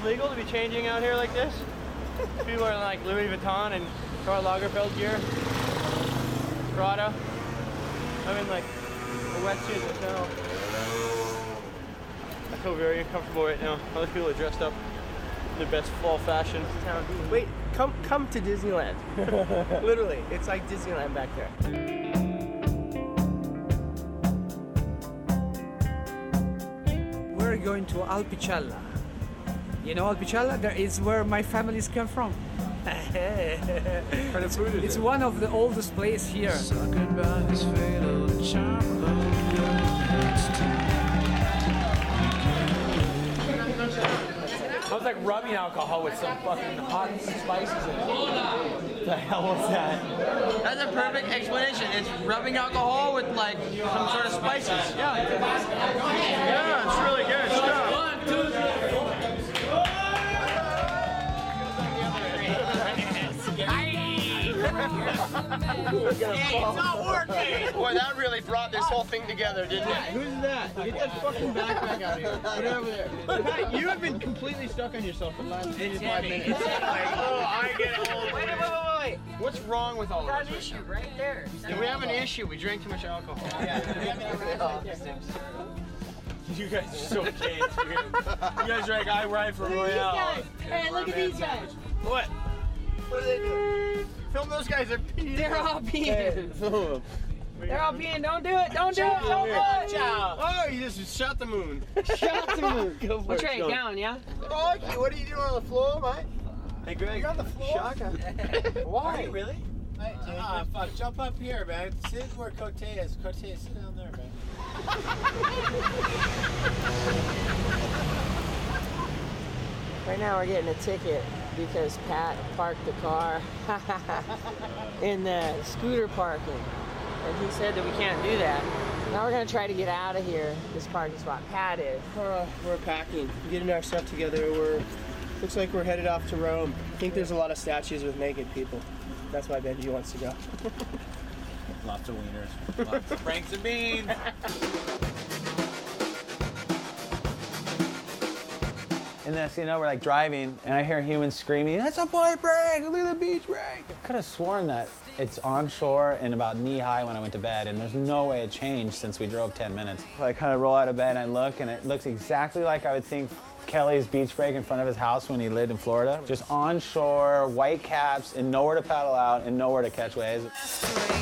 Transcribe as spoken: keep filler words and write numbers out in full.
legal to be changing out here like this? People are in like Louis Vuitton and Karl Lagerfeld gear. Prada. I'm in like a wetsuit myself. I feel very uncomfortable right now. Other people are dressed up in their best fall fashion. Wait, come come to Disneyland. Literally, it's like Disneyland back there. We're going to Alpicella. You know Alpicella? That is where my families come from. it's, it's one of the oldest places here. I was like rubbing alcohol with some fucking hot spices in it. What the hell was that? That's a perfect explanation. It's rubbing alcohol with like some sort of spices. Yeah. Yeah, it's really good stuff. One, two, three, four. It's not working! Boy, that really brought this whole thing together, didn't it? Who's that? Get that fucking backpack out of here. Put it over there. Pat, you have been completely stuck on yourself for the last eighty-five minutes. It's like, oh, I get it. Wait, wait, wait, wait, wait. What's wrong with all of us? We got an issue right there. Yeah, we have an issue. We drank too much alcohol. Yeah, we have an issue. You guys are so gay. You guys are like, I ride for Royale. Hey, look at these guys. What? What are they doing? Film those guys are peeing. They're all peeing. Hey, film them. They're all peeing. Don't do it. Don't do it. Don't do it. Oh, you just shot the moon. Shot the moon. Go for We'll it. try it down, yeah? Oh, okay. What are you doing on the floor, mate? Hey, Greg. You're on the floor? Shaka. Why? Are you really? Hey, uh, fuck, jump up here, man. Sit where Cote is. Cote, sit down there, man. Right now we're getting a ticket because Pat parked the car in the scooter parking. And he said that we can't do that. Now we're gonna try to get out of here, this parking spot. Pat is. Uh, we're packing, getting our stuff together. We're looks like we're headed off to Rome. I think there's a lot of statues with naked people. That's why Benji wants to go. Lots of wieners. Lots of franks and beans. And then, you know, we're like driving, and I hear humans screaming, "That's a point break! Look at the beach break!" I could have sworn that it's onshore and about knee high when I went to bed, and there's no way it changed since we drove ten minutes. So I kind of roll out of bed and I look, and it looks exactly like I would think Kelly's beach break in front of his house when he lived in Florida. Just onshore, white caps, and nowhere to paddle out and nowhere to catch waves.